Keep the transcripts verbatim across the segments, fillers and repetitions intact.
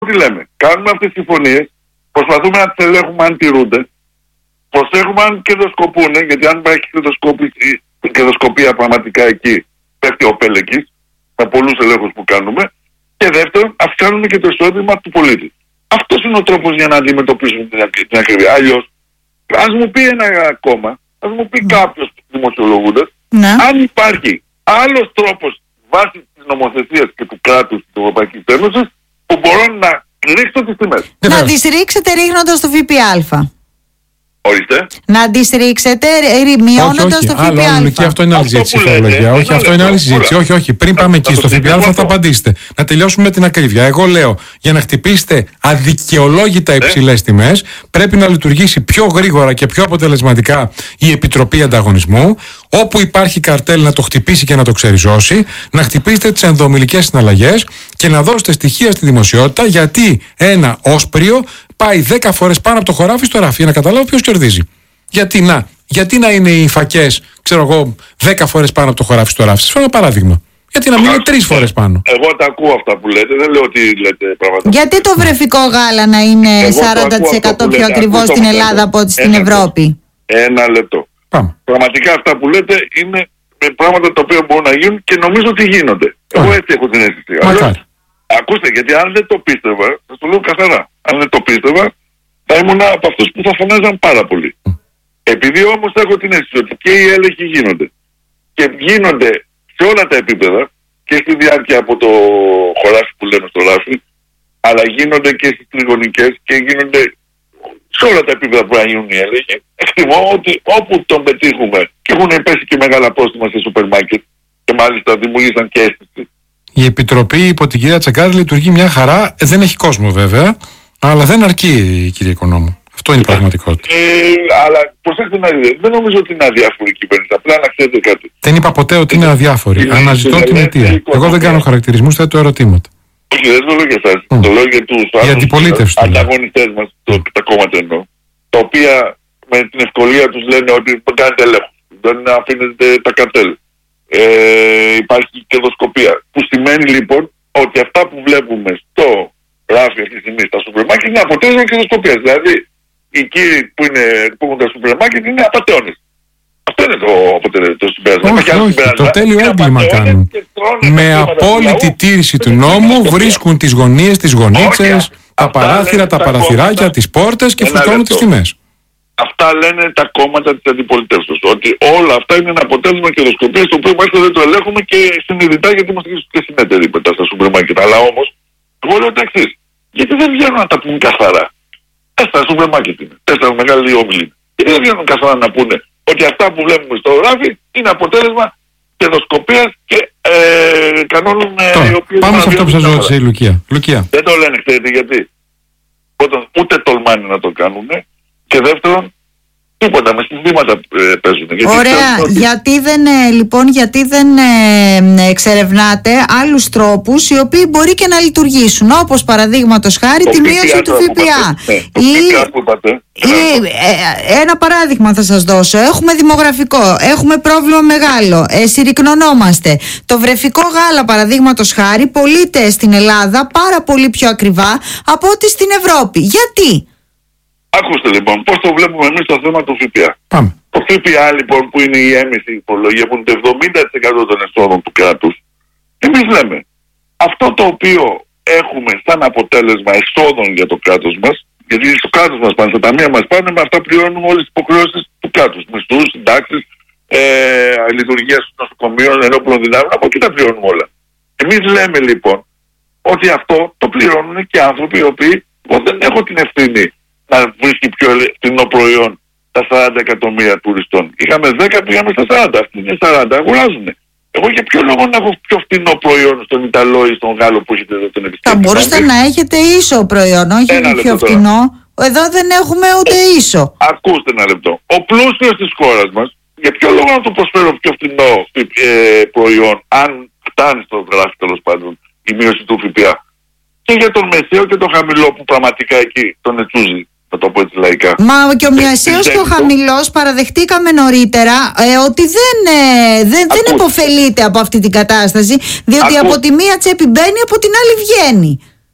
τι λέμε. Κάνουμε αυτές τις συμφωνίες, προσπαθούμε να τις ελέγχουμε αν τηρούνται, προσέχουμε αν κερδοσκοπούν, γιατί αν υπάρχει κερδοσκοπία πραγματικά εκεί, πέφτει ο πέλεκης, με πολλούς ελέγχους που κάνουμε. Και δεύτερον, αυξάνουμε και το εισόδημα του πολίτη. Αυτός είναι ο τρόπος για να αντιμετωπίσουμε την ακρίβεια. Αλλιώς, ας μου πει ένα κόμμα, ας μου πει κάποιος δημοσιολογούντας, ναι. αν υπάρχει άλλος τρόπος βάσει της νομοθεσίας και του κράτους της Ευρωπαϊκής Ένωσης που μπορώ να ρίξω τις τιμές. Να τις ρίξετε ρίχνοντας το ΦΠΑ. Ορίστε. Να τις ρίξετε μειώνοντας το ΦΠΑ. Άλλο, άλλο, και αυτό είναι άλλη συζήτηση. Όχι, αυτό είναι άλλη συζήτηση. Όχι, όχι. Πριν πάμε εκεί στο ΦΠΑ θα το απαντήσετε. Να τελειώσουμε με την ακρίβεια. Εγώ λέω, για να χτυπήσετε αδικαιολόγητα υψηλές τιμές, πρέπει να λειτουργήσει πιο γρήγορα και πιο αποτελεσματικά η Επιτροπή Ανταγωνισμού. Όπου υπάρχει καρτέλ να το χτυπήσει και να το ξεριζώσει, να χτυπήσετε τις ενδομιλικές συναλλαγές και να δώσετε στοιχεία στη δημοσιότητα γιατί ένα όσπριο πάει δέκα φορές πάνω από το χωράφι στο ράφι για να καταλάβω ποιος κερδίζει. Γιατί να, γιατί να είναι οι φακές, ξέρω εγώ, δέκα φορές πάνω από το χωράφι στο ράφι. Σας φέρω ένα παράδειγμα. Γιατί να μην είναι τρεις φορές πάνω. Εγώ τα ακούω αυτά που λέτε, δεν λέω ότι λέτε πράγματα. Γιατί το βρεφικό γάλα να είναι εγώ σαράντα τοις εκατό πιο ακριβό στην Ελλάδα από ό,τι στην Ευρώπη. Ένα λεπτό. Πάμε. Πραγματικά αυτά που λέτε είναι πράγματα τα οποία μπορούν να γίνουν και νομίζω ότι γίνονται. Πάμε. Εγώ έτσι έχω την αίσθηση. Ακούστε, γιατί αν δεν το πίστευα, θα το λέω καθαρά, αν δεν το πίστευα, θα ήμουν από αυτούς που θα φωνάζαν πάρα πολύ. Mm. Επειδή όμως έχω την αίσθηση ότι και οι έλεγχοι γίνονται και γίνονται σε όλα τα επίπεδα και στη διάρκεια από το χωράφι που λέμε στο ράφι, αλλά γίνονται και στις τριγωνικές και γίνονται σε όλα τα επίπεδα που θα γίνουν οι έλεγχοι. Εκτιμώ ότι όπου τον πετύχουμε και έχουν πέσει και μεγάλα πρόστιμα σε σούπερ μάρκετ και μάλιστα δημιουργήσαν και αίσθηση. Η Επιτροπή υπό την κυρία Τσεκάρη λειτουργεί μια χαρά. Ε, δεν έχει κόσμο βέβαια, αλλά δεν αρκεί, κύριε Οικονόμου. Αυτό είναι η πραγματικότητα. Ε, αλλά προσέξτε να δείτε, δεν νομίζω ότι είναι αδιάφορη η κυβέρνηση. Απλά να ξέρετε κάτι. Δεν είπα ποτέ ότι είναι αδιάφορη. Ε, Αναζητώ ε, την αιτία. Εγώ δεν κάνω χαρακτηρισμούς, θέτω ερωτήματα. Όχι, δεν το λέω για εσάς. Mm. Το λέω για τους άλλους ανταγωνιστές μας, το, τα κόμματα εννοώ. Τα οποία με την ευκολία τους λένε ότι κάνετε έλεγχο. Δεν αφήνετε τα καρτέλ. Ε, υπάρχει κερδοσκοπία. Που σημαίνει λοιπόν ότι αυτά που βλέπουμε στο ράφι αυτή τη στιγμή στα σούπερ μάρκετ είναι αποτέλεσμα κερδοσκοπίας. Δηλαδή οι κύριοι που, είναι, που έχουν τα σούπερ μάρκετ είναι απατεώνες. Αυτό είναι το αποτέλεσμα, το συμπέρασμα. Όχι, όχι, το τέλειο έγκλημα κάνουν. Με απόλυτη τήρηση του νόμου βρίσκουν τις γωνίες, τις γωνίτσες, τα παράθυρα, τα παραθυράκια, τις πόρτες και φορτώνουν τις τιμές. Αυτά λένε τα κόμματα της αντιπολιτεύσεως. Ότι όλα αυτά είναι ένα αποτέλεσμα κερδοσκοπίας το οποίο μάλιστα δεν το ελέγχουμε και συνειδητά γιατί είμαστε και συνέτεροι μετά στα σούπερ μάρκετ. Αλλά όμως, εγώ λέω το εξής. Γιατί δεν βγαίνουν να τα πούν καθαρά. Τέσσερα σούπερ μάρκετ είναι. Τέσσερα μεγάλοι όμιλοι. Γιατί δεν βγαίνουν καθαρά να πούνε ότι αυτά που βλέπουμε στο ράφι είναι αποτέλεσμα κερδοσκοπίας και ε, κανόνων οι οποίοι. Πάμε σε αυτό που σας ρώτησε η Λουκία. Λουκία. Δεν το λένε, ξέρετε γιατί. Όταν ούτε τολμάνε να το κάνουν. Και δεύτερον, τίποτα, με συνθήματα ε, παίζουν. Ωραία, ότι... γιατί δεν, ε, λοιπόν, γιατί δεν ε, εξερευνάτε άλλους τρόπους οι οποίοι μπορεί και να λειτουργήσουν, όπως παραδείγματος χάρη τη μείωση του ΦΠΑ. Ένα παράδειγμα θα σας δώσω. Έχουμε δημογραφικό, έχουμε πρόβλημα μεγάλο, ε, συρρικνωνόμαστε. Το βρεφικό γάλα, παραδείγματος χάρη, πωλείται στην Ελλάδα πάρα πολύ πιο ακριβά από ό,τι στην Ευρώπη. Γιατί? Ακούστε λοιπόν, πώς το βλέπουμε εμείς το θέμα του ΦΠΑ. Πάμε. Το ΦΠΑ λοιπόν που είναι η έμεση υπολογία που είναι το εβδομήντα τοις εκατό των εσόδων του κράτους, εμείς λέμε αυτό το οποίο έχουμε σαν αποτέλεσμα εσόδων για το κράτος μας, γιατί στο κράτος μας πάνε, στα ταμεία μας πάνε, με αυτά πληρώνουμε όλες τις υποχρεώσεις του κράτους. Μισθούς, συντάξεις, ε, λειτουργία των νοσοκομείων, ενόπλων δυνάμεων, από εκεί τα πληρώνουμε όλα. Εμείς λέμε λοιπόν ότι αυτό το πληρώνουν και άνθρωποι οι οποίοι δεν έχουν την ευθύνη να βρίσκει πιο φθηνό προϊόν τα σαράντα εκατομμύρια τουριστών. Είχαμε δέκα, πήγαμε στα σαράντα. Αυτοί είναι σαράντα, αγοράζουν. Εγώ για ποιο λόγο να έχω πιο φθηνό προϊόν στον Ιταλό ή στον Γάλλο που έχετε εδώ τον επιστήμη. Θα μπορούσατε να έχετε ίσο προϊόν, όχι ένα πιο φθηνό. Εδώ δεν έχουμε ούτε ίσο. Ακούστε ένα λεπτό. Ο πλούσιος της χώρας μας, για ποιο λόγο να του προσφέρω πιο φθηνό ε, προϊόν, αν φτάνει στο γράφει τέλος πάντων η μείωση του ΦΠΑ. Και για τον μεσαίο και τον χαμηλό που πραγματικά εκεί τον ετσούζει. Θα το πω έτσι λαϊκά. Μα και ο μεσαίος και ο χαμηλός παραδεχτήκαμε νωρίτερα ε, ότι δεν, ε, δεν, δεν επωφελείται από αυτή την κατάσταση, διότι Ακού... από τη μία τσέπη μπαίνει, από την άλλη βγαίνει.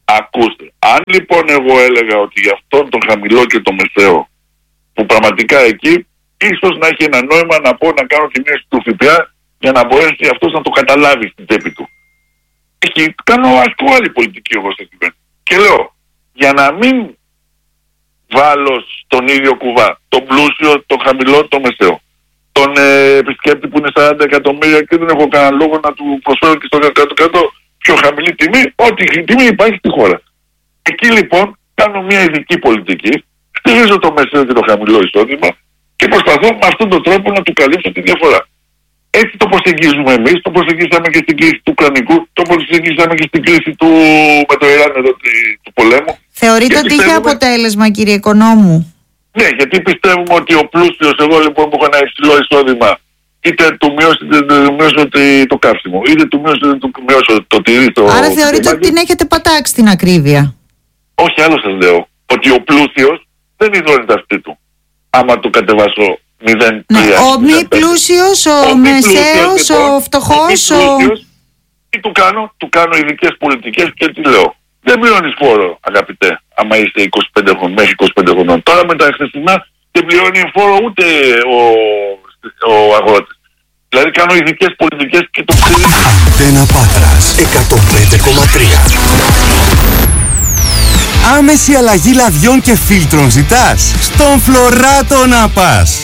Ακούστε, αν λοιπόν εγώ έλεγα ότι για αυτόν τον χαμηλό και το μεσαίο, που πραγματικά εκεί ίσως να έχει ένα νόημα να πω να κάνω τη μείωση του ΦΠΑ για να μπορέσει αυτός να το καταλάβει στην τσέπη του. Έχει, κάνω ασκώ άλλη πολιτική εγώ στην κυβέρνηση. Και λέω, για να μην βάλω στον ίδιο κουβά τον πλούσιο, τον χαμηλό, τον μεσαίο, τον ε, επισκέπτη που είναι σαράντα εκατομμύρια και δεν έχω κανένα λόγο να του προσφέρω και στο κάτω-κάτω πιο χαμηλή τιμή, ό,τι τιμή υπάρχει στη χώρα. Εκεί λοιπόν κάνω μια ειδική πολιτική, στηρίζω το μεσαίο και το χαμηλό εισόδημα και προσπαθώ με αυτόν τον τρόπο να του καλύψω τη διαφορά. Έτσι το προσεγγίζουμε εμείς, το προσεγγίσαμε και στην κρίση του Ουκρανικού, το προσεγγίσαμε και στην κρίση του με το Ιράν εδώ του πολέμου. Θεωρείτε ότι είχε αποτέλεσμα, κύριε Οικονόμου? Ναι, γιατί πιστεύουμε ότι ο πλούσιος, εγώ λοιπόν που έχω ένα υψηλό εισόδημα, είτε του μειώσω, είτε του μειώσω το καύσιμο, είτε του μειώσω, είτε του μειώσω το τυρί. Το Άρα θεωρείτε ότι την έχετε πατάξει την ακρίβεια? Όχι, άλλο σας λέω. Ότι ο πλούσιος δεν ειδώνει τα αυτή του. Άμα του κατεβάσω μηδέν κόμμα τρία. Ναι, ο μη πλούσιος, ο, ο μεσαίος, λοιπόν, ο φτωχός, ο... ο... Τι του κάνω? Του κάνω ειδικές πολιτικές και τι λέω? Δεν πληρώνεις φόρο, αγαπητέ, άμα είσαι είκοσι πέντε χρονών, μέχρι είκοσι πέντε χρονών. Τώρα με τα χθεσινά δεν πληρώνει φόρο ούτε ο, ο αγρότης. Δηλαδή κάνω ειδικές πολιτικές και το ψηρίζω. Αντένα Πάτρας εκατόν πέντε κόμμα τρία. Άμεση αλλαγή λαδιών και φίλτρων ζητάς? Στον Φλωράτο να πας.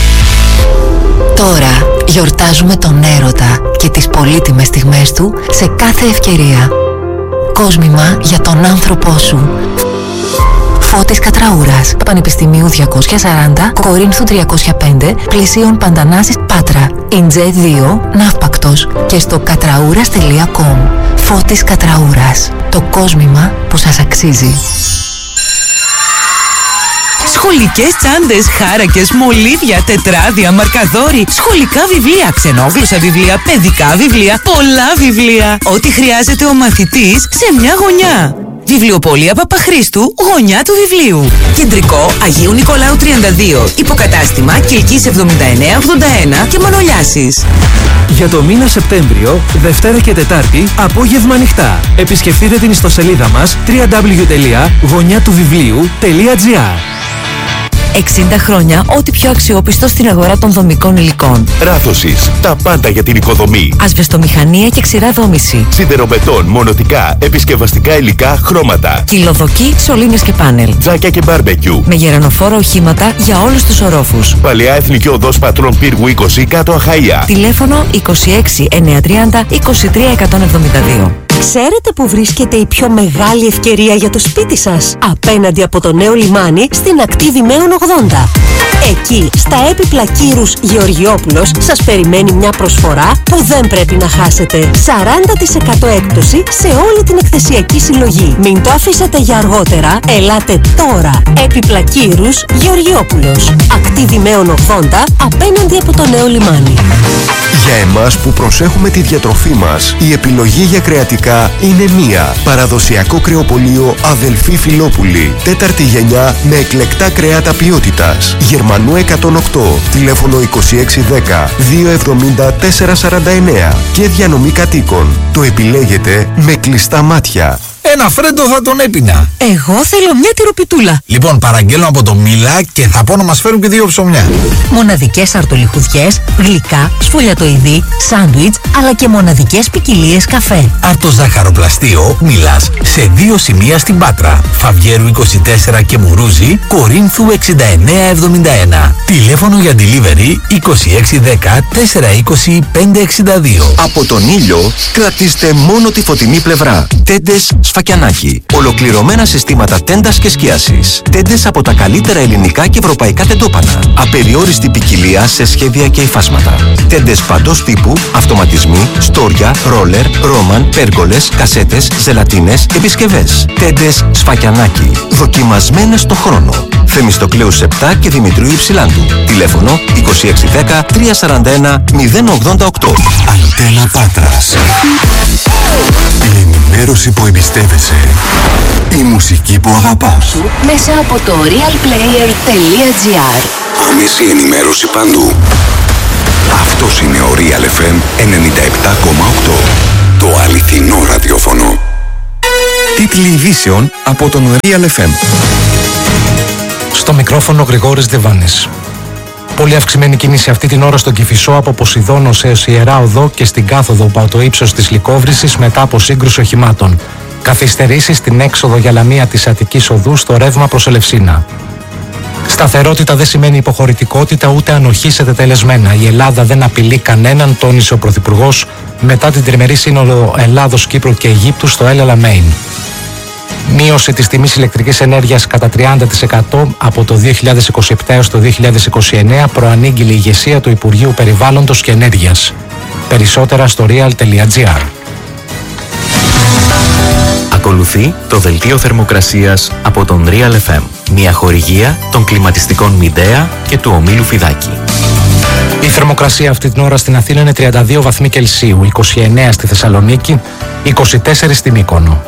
Τώρα γιορτάζουμε τον έρωτα και τις πολύτιμες στιγμές του σε κάθε ευκαιρία. Κόσμημα για τον άνθρωπό σου. Φώτης Κατραούρας, Πανεπιστημίου διακόσια σαράντα, Κορίνθου τριακόσια πέντε, Πλησίων Παντανάσης, Πάτρα. Ιντζέ δύο, Ναύπακτος και στο κατραούρας τελεία κομ. Φώτης Κατραούρας, το κόσμημα που σας αξίζει. Σχολικές τσάντες, χάρακες, μολύβια, τετράδια, μαρκαδόροι, σχολικά βιβλία, ξενόγλωσσα βιβλία, παιδικά βιβλία, πολλά βιβλία. Ό,τι χρειάζεται ο μαθητής σε μια γωνιά. Βιβλιοπωλεία Παπαχρήστου, γωνιά του βιβλίου. Κεντρικό Αγίου Νικολάου τριάντα δύο. Υποκατάστημα Κιλκής εβδομήντα εννέα ογδόντα ένα και Μανολιάσης. Για το μήνα Σεπτέμβριο, Δευτέρα και Τετάρτη, απόγευμα ανοιχτά. Επισκεφτείτε την ιστοσελίδα μας double-u double-u double-u τελεία γωνιά του βιβλίου τελεία τζι άρ. εξήντα χρόνια, ό,τι πιο αξιόπιστο στην αγορά των δομικών υλικών. Ράθωσης, τα πάντα για την οικοδομή. Ασβεστομηχανία και ξηρά δόμηση. Σιδεροβετών, μονοτικά, επισκευαστικά υλικά, χρώματα. Κυλοδοκή, σωλήνες και πάνελ. Τζάκια και μπάρμπεκιου. Με γερανοφόρα οχήματα για όλους τους ορόφους. Παλαιά Εθνική Οδός Πατρών Πύργου είκοσι, κάτω Αχαΐα. Τηλέφωνο είκοσι έξι εννιακόσια τριάντα είκοσι τρία εκατόν εβδομήντα δύο. Ξέρετε που βρίσκεται η πιο μεγάλη ευκαιρία για το σπίτι σας? Απέναντι από το νέο λιμάνι στην ακτή Δημαίων ογδόντα. Εκεί, στα έπιπλα Κύρους Γεωργιόπουλος, σας περιμένει μια προσφορά που δεν πρέπει να χάσετε. σαράντα τοις εκατό έκπτωση σε όλη την εκθεσιακή συλλογή. Μην το αφήσετε για αργότερα, ελάτε τώρα. Έπιπλα Κύρους Γεωργιόπουλος. Ακτή Δημαίων ογδόντα, απέναντι από το νέο λιμάνι. Για εμάς που προσέχουμε τη διατροφή μας, η επιλογή για κρεατικά είναι μία. Παραδοσιακό κρεοπωλείο Αδελφή Φιλόπουλη. Τέταρτη γενιά με εκλεκτά κρέατα ποιότητας. Γερμανού εκατόν οκτώ. Τηλέφωνο είκοσι έξι δέκα διακόσια εβδομήντα τέσσερα σαράντα εννέα. Και διανομή κατοίκων. Το επιλέγετε με κλειστά μάτια. Ένα φρέντο θα τον έπινα. Εγώ θέλω μια τυροπιτούλα. Λοιπόν, παραγγέλνω από το Μίλα και θα πω να μας φέρουν και δύο ψωμιά. Μοναδικές αρτολιχουδιές, γλυκά, σφολιατοειδή, σάντουιτς, αλλά και μοναδικές ποικιλίες καφέ. Αρτοζαχαροπλαστείο Μίλας σε δύο σημεία στην Πάτρα. Φαβιέρου είκοσι τέσσερα και Μουρούζη, Κορίνθου εξήντα εννέα εβδομήντα ένα. Τηλέφωνο για delivery είκοσι έξι δέκα τετρακόσια είκοσι πεντακόσια εξήντα δύο. Από τον ήλιο κρατήστε μόνο τη φωτεινή πλευρά. Τέντες Σφακιανάκι. Ολοκληρωμένα συστήματα τέντας και σκίασης. Τέντες από τα καλύτερα ελληνικά και ευρωπαϊκά τεντόπανα. Απεριόριστη ποικιλία σε σχέδια και υφάσματα. Τέντες παντός τύπου, αυτοματισμοί, στόρια, ρόλερ, ρόμαν, πέργολες, κασέτες, ζελατίνες, επισκευές. Τέντες Σφακιανάκι. Δοκιμασμένες στο χρόνο. Θεμιστοκλέους επτά και Δημητρίου Υψηλάντου. Τηλέφωνο είκοσι έξι δέκα τριακόσια σαράντα ένα μηδέν ογδόντα οκτώ. Αντένα Πάτρας. Η ενημέρωση που εμπιστεύεσαι. Η μουσική που αγαπάς. Μέσα από το realplayer τελεία τζι άρ. Άμεση ενημέρωση παντού. Αυτός είναι ο Real εφ εμ ενενήντα επτά κόμμα οκτώ. Το αληθινό ραδιόφωνο. Τίτλοι ειδήσεων από τον Real εφ εμ. Στο μικρόφωνο Γρηγόρης Διβάνης. Πολύ αυξημένη κίνηση αυτή την ώρα στον Κηφισό από Ποσειδώνος έως Ιερά Οδό και στην κάθοδο από το ύψος της Λυκόβρησης μετά από σύγκρουση οχημάτων. Καθυστερήσεις στην έξοδο για Λαμία της Αττικής Οδού στο ρεύμα προς Ελευσίνα. Σταθερότητα δεν σημαίνει υποχωρητικότητα ούτε ανοχή σε τετελεσμένα. Η Ελλάδα δεν απειλεί κανέναν, τόνισε ο Πρωθυπουργός μετά την τριμερή σύνοδο Ελλάδος, Κύπρου και Αιγύπτου στο El Alamein. Μείωση της τιμής ηλεκτρικής ενέργειας κατά τριάντα τοις εκατό από το δύο χιλιάδες είκοσι επτά έως το δύο χιλιάδες είκοσι εννέα προανήγγειλε η ηγεσία του Υπουργείου Περιβάλλοντος και Ενέργειας. Περισσότερα στο real τελεία gr. Ακολουθεί το δελτίο θερμοκρασίας από τον Real εφ εμ, μια χορηγία των κλιματιστικών Midea και του ομίλου Φιδάκη. Η θερμοκρασία αυτή την ώρα στην Αθήνα είναι τριάντα δύο βαθμοί Κελσίου, είκοσι εννέα στη Θεσσαλονίκη, είκοσι τέσσερα στη Μύκονο.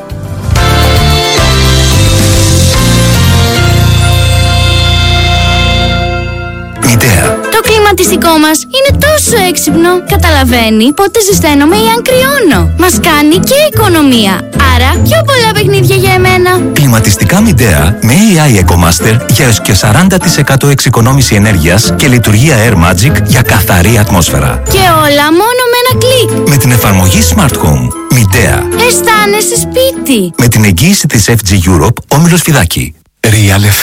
Midea. Το κλιματιστικό μας είναι τόσο έξυπνο. Καταλαβαίνει πότε ζεσταίνομαι ή αν κρυώνω. Μας κάνει και οικονομία. Άρα πιο πολλά παιχνίδια για εμένα. Κλιματιστικά Midea με έι άι EcoMaster για έως και σαράντα τοις εκατό εξοικονόμηση ενέργειας και λειτουργία Air Magic για καθαρή ατμόσφαιρα. Και όλα μόνο με ένα κλικ. Με την εφαρμογή Smart Home. Midea. Αισθάνεσαι σπίτι. Με την εγγύηση της εφ τζι Europe, όμιλος Φιδάκη. Real εφ εμ.